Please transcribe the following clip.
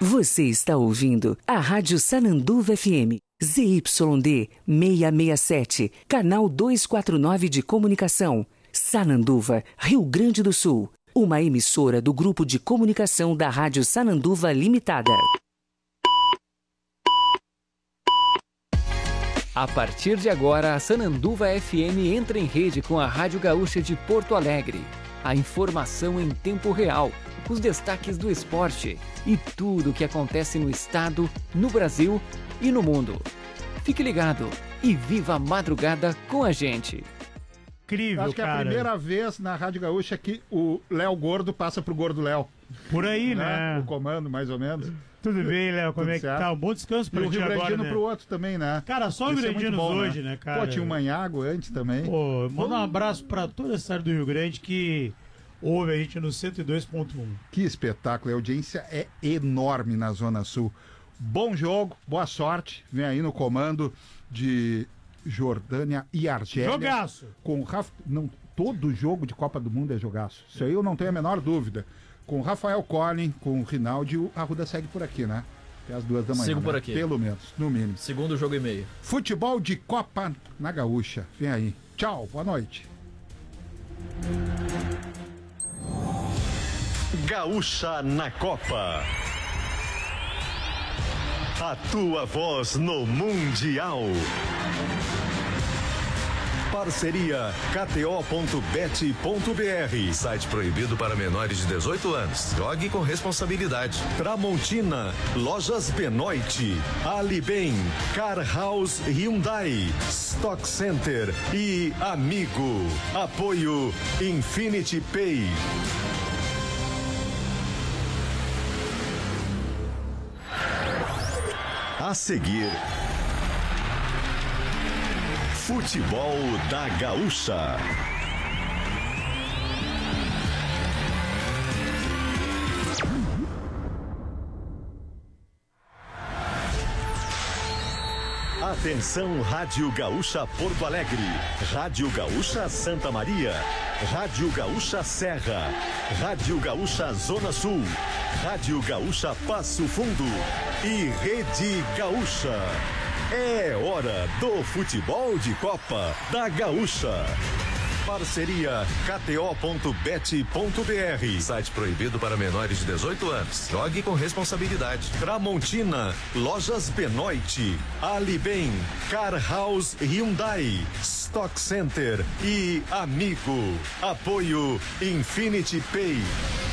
Você está ouvindo a Rádio Sananduva FM, ZYD 667, canal 249 de comunicação, Sananduva, Rio Grande do Sul. Uma emissora do Grupo de Comunicação da Rádio Sananduva Limitada. A partir de agora, a Sananduva FM entra em rede com a Rádio Gaúcha de Porto Alegre. A informação em tempo real, os destaques do esporte e tudo o que acontece no estado, no Brasil e no mundo. Fique ligado e viva a madrugada com a gente. Incrível, acho que cara. É a primeira vez na Rádio Gaúcha que o Léo Gordo passa pro Gordo Léo. Por aí, né? O comando, mais ou menos. Tudo bem, Léo, como é que tá? Um bom descanso pra ti agora, né? E o Rio Grandino né? pro outro também, né? Cara, só o Rio Grandinos hoje, né, cara? Pô, tinha um Manhago antes também. Pô, manda um abraço pra toda essa área do Rio Grande que ouve a gente no 102.1. Que espetáculo, a audiência é enorme na Zona Sul. Bom jogo, boa sorte, vem aí no comando de Jordânia e Argélia. Jogaço! Com o Rafa... Não, todo jogo de Copa do Mundo é jogaço. Isso aí eu não tenho a menor dúvida. Com o Rafael Collin, com o Rinaldi, o Arruda segue por aqui, né? Até as 2 da manhã. Sigo por né? aqui. Pelo menos, no mínimo. Segundo jogo e meio. Futebol de Copa na Gaúcha. Vem aí. Tchau, boa noite. Gaúcha na Copa. A tua voz no Mundial. Parceria KTO.bet.br. Site proibido para menores de 18 anos. Jogue com responsabilidade. Tramontina, Lojas Benoit, Alibem, Car House Hyundai, Stock Center e Amigo. Apoio Infinity Pay. A seguir, Futebol da Gaúcha. Atenção, Rádio Gaúcha Porto Alegre, Rádio Gaúcha Santa Maria, Rádio Gaúcha Serra, Rádio Gaúcha Zona Sul, Rádio Gaúcha Passo Fundo e Rede Gaúcha. É hora do futebol de Copa da Gaúcha. Parceria KTO.bet.br. Site proibido para menores de 18 anos. Jogue com responsabilidade. Tramontina, Lojas Benoit, Alibem, Car House Hyundai, Stock Center e Amigo. Apoio Infinity Pay.